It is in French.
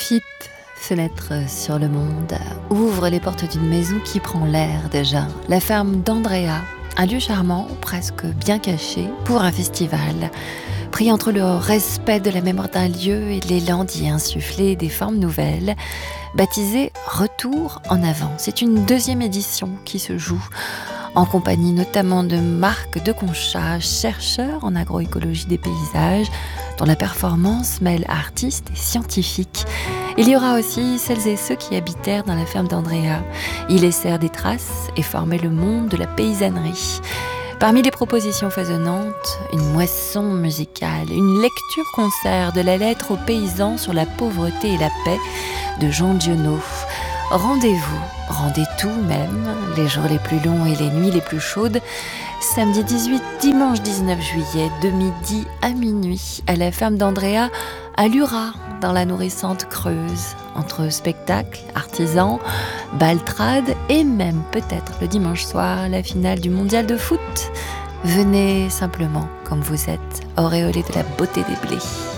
Profite, fenêtre sur le monde, ouvre les portes d'une maison qui prend l'air déjà. La ferme d'Andrea, un lieu charmant, presque bien caché, pour un festival. Pris entre le respect de la mémoire d'un lieu et l'élan d'y insuffler des formes nouvelles, baptisé Retour en avant. C'est une deuxième édition qui se joue, en compagnie notamment de Marc Deconchat, chercheur en agroécologie des paysages, dont la performance mêle artistes et scientifiques. Il y aura aussi celles et ceux qui habitèrent dans la ferme d'Andrea. Ils laissèrent des traces et formaient le monde de la paysannerie. Parmi les propositions foisonnantes, une moisson musicale, une lecture-concert de la lettre aux paysans sur la pauvreté et la paix de Jean Dionneau. Rendez-vous, rendez tout même, les jours les plus longs et les nuits les plus chaudes, samedi 18, dimanche 19 juillet, de midi à minuit, à la ferme d'Andrea, à Lura, dans la nourrissante Creuse, entre spectacles, artisans, baltrades et même peut-être le dimanche soir, la finale du mondial de foot. Venez simplement comme vous êtes, auréolé de la beauté des blés.